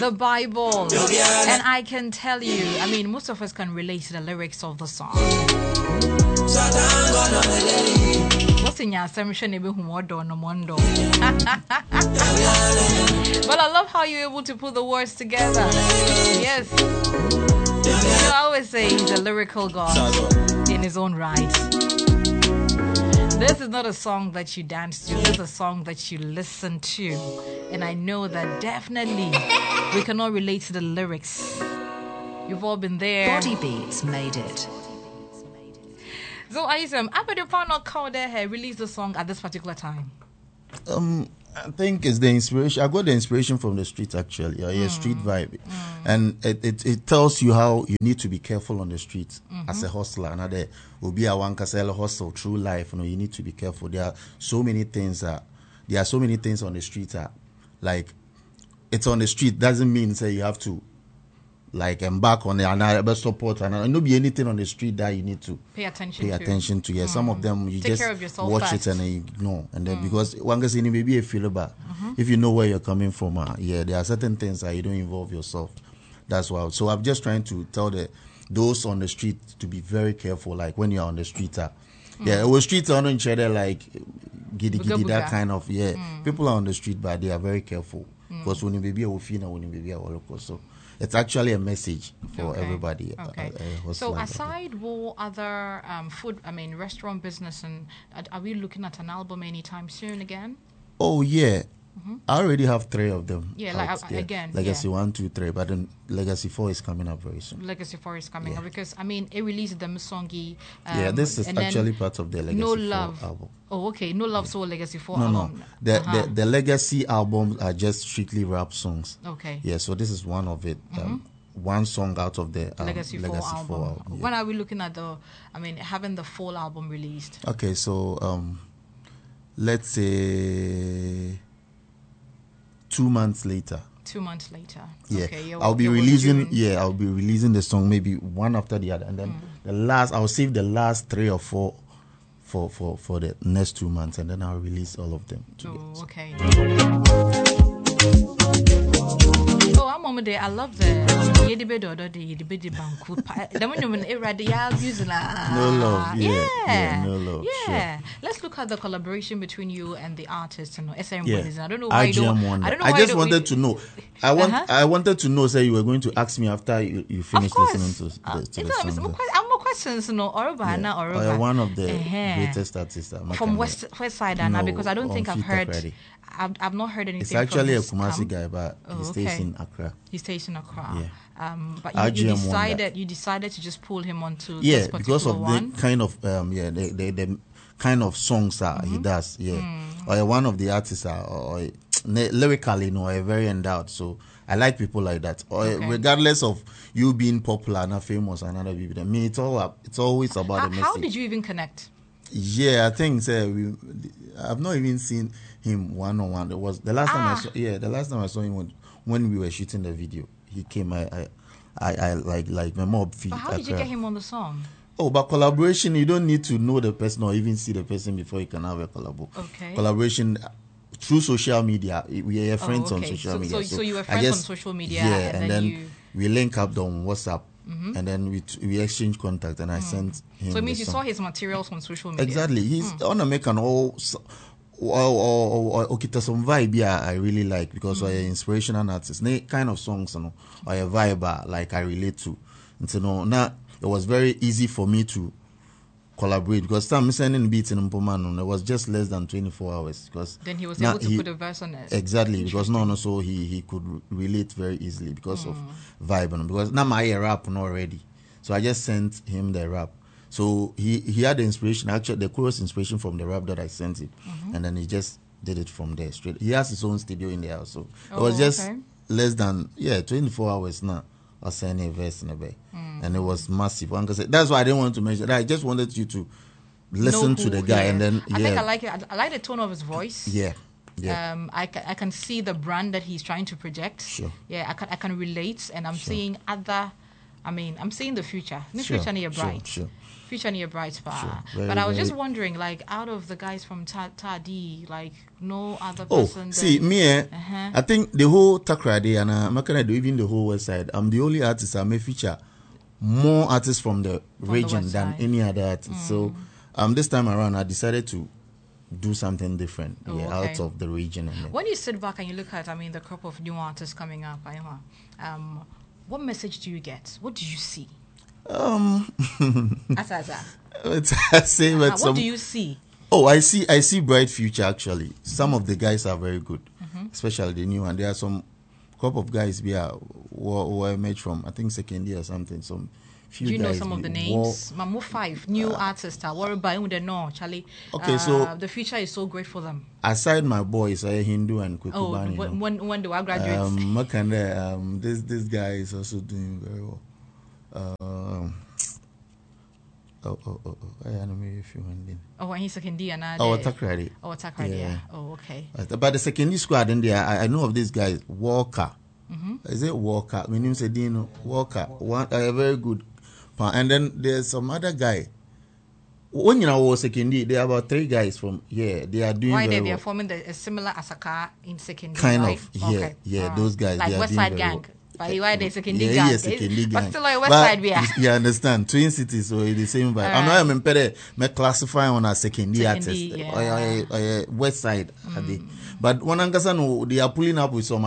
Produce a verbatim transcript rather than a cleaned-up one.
The Bible. And I can tell you, I mean, most of us can relate to the lyrics of the song. What's in your assumption? But I love how you're able to put the words together. Yes. You know, I always say he's a lyrical God in his own right. This is not a song that you dance to. This is a song that you listen to. And I know that definitely we can all relate to the lyrics. You've all been there. Body Beats made it. So, Aisam, after the final call there, released the song at this particular time? Um, I think it's the inspiration. I got the inspiration from the street, actually. Yeah, yeah, mm. street vibe. Mm. And it, it, it tells you how you need to be careful on the streets mm-hmm. as a hustler. Another will be a one casella hustle through life. You know, you need to be careful. There are so many things that there are so many things on the street that, like, it's on the street doesn't mean say you have to like embark on it and best support and not be anything on the street that you need to pay attention pay to. attention to. Yeah, mm. some of them you Take just watch first. it and then ignore, and then mm. because one gets in maybe a feel about mm-hmm. if you know where you're coming from. Uh, yeah, there are certain things that you don't involve yourself. That's why. So I'm just trying to tell the those on the street to be very careful. Like when you're on the street, uh, mm. yeah, it was streets on each other like giddy giddy that kind of yeah. Mm. People are on the street, but they are very careful because mm. when you baby a wofina, when you baby a local so. It's actually a message for okay. everybody. Okay. Uh, uh, so aside what other um, food, I mean, restaurant business, and uh, are we looking at an album anytime soon again? Oh, yeah. Mm-hmm. I already have three of them. Yeah, like, uh, yeah. again. Legacy yeah. one, two, three, but then Legacy four is coming up very soon. Legacy four is coming yeah. up because, I mean, it released the Musongi. Um, yeah, this is actually part of the Legacy no four love. album. Oh, okay. No Love yeah. Soul Legacy four no, album. No, the, uh-huh. the the Legacy albums are just strictly rap songs. Okay. Yeah, so this is one of it. Um, mm-hmm. One song out of the um, Legacy, Legacy four album. four album yeah. When are we looking at the, I mean, having the full album released? Okay, so um, let's say two months later. Two months later. Yeah, okay, I'll be releasing. Yeah, I'll be releasing the song maybe one after the other, and then mm. the last I'll save the last three or four for for for the next two months, and then I'll release all of them together. Oh, okay. Oh, I'm on the I love the Yedi Bedo, the Yedi Bedi Banku. The monument era, the using No love, yeah, yeah, yeah, no love. Yeah. Sure. Let's look at the collaboration between you and the artist. You know, S M yeah. I don't know why you don't. I don't know I why just don't wanted we, to know. I want. Uh-huh. I wanted to know. Say you were going to ask me after you, you finished listening to, uh, the, to you the know, song. I'm more questions. No, Oruba, yeah. na Oruba. Oh, you're one of the uh-huh. greatest artists from West West Side, Anna, no, because I don't think I've heard. Ready. I've, I've not heard anything. It's actually from a Kumasi camp. guy, but oh, he stays okay. in Accra. He stays in Accra. Yeah. Um, but you, you decided you decided to just pull him onto yeah this because of one? the kind of um yeah the the, the kind of songs that mm-hmm. he does yeah mm. or one of the artists are or, or lyrically you know are very endowed, so I like people like that. Or okay. regardless of you being popular and famous and other people, I mean it's all it's always about how, the message. How did you even connect? Yeah, I think uh, we I've not even seen him one on one. It was the last ah. time I saw yeah the last time I saw him when, when we were shooting the video. He came. I, I, I, I like, like my mob feet. But how did you get him on the song? Oh, but collaboration, you don't need to know the person or even see the person before you can have a collab. Okay. Collaboration through social media. We are friends oh, okay. on social so, media. So, so, so you were friends guess, on social media, yeah, and, and then, then you... we link up on WhatsApp, mm-hmm. and then we we exchange contact, and I mm. sent him. So it means you song. saw his materials on social media. Exactly. He's mm. on to make an all. Or, or, or, or some vibe yeah, I really like because mm. I'm an inspirational artist. They kind of songs, you know, or a vibe like I relate to. And so no, now it was very easy for me to collaborate because some sending beats in Mpoman, it was just less than twenty-four hours because then he was able to he, put a verse on it. Exactly, because no, no, so he he could relate very easily because mm. of vibe, and because now my rap already, so I just sent him the rap. So he, he had the inspiration, actually the chorus inspiration from the rap that I sent him, mm-hmm. and then he just did it from there straight. He has his own studio in the house, so oh, it was just okay. less than yeah twenty-four hours now. I was sending a verse in a bay, mm. and it was massive. One can say that's why I didn't want to mention that. I just wanted you to listen who, to the guy, yeah. and then yeah. I think I like it. I like the tone of his voice. Yeah. Yeah. Um, I, ca- I can see the brand that he's trying to project. Sure. Yeah, I can I can relate, and I'm sure. seeing other I mean, I'm seeing the future. The Sure, future near bright. Sure, sure. Future near bright spa. Sure. Very, But I was very- just wondering, like, out of the guys from Ta- Tadi, like, no other Oh, person. see, than- me, eh, Uh-huh. I think the whole Takrade and uh, I'm not gonna do even the whole West Side. I'm the only artist I may feature more artists from the the region West than Side. any other artist. So, um, this time around, I decided to do something different, Oh, yeah, okay. out of the region. And then- When you sit back and you look at, I mean, the crop of new artists coming up, I know, um, what message do you get? What do you see? um, As as as. it's I say, but Uh, some, what do you see? oh, I see, I see bright future. Actually, some of the guys are very good, Mm-hmm. especially the new one. There are some couple of guys here who, who I met from, I think second year or something. Some few Do you know guys some of be the war- names? Mamu five new artists are worried by the no, Charlie. Okay, uh, so- the future is so great for them. Aside my boys, I Hindu and Oh, Kwekubani. when, when when do I graduate? um, Makande, um, this this guy is also doing very well. Um, oh, oh, oh, oh, I don't know if you want oh, when he's second year now. Oh, there. Takrade. Oh, Takrade. Yeah. Oh, okay. But the secondary squad in there, I, I know of this guy, Walker. Mm-hmm. Is it Walker? My name is Dino Walker. One, uh, very good. And then there's some other guy. When you know was secondary, there are about three guys from here. They are doing Why very they, they are well. forming the, a similar Asaka in second year, Kind right? of, yeah, Okay. yeah. Alright. Those guys, Like they are West doing Side very Gang. well. But why they second Yeah, year gang? yeah, second gang. But still like West But Side we are. you understand? Twin Cities, so it's the same vibe. I'm not Alright. even better. Me classify on a secondary Secondary, artist, yeah. or, or, or, West Side, are they? But when I'm no, they are pulling up with some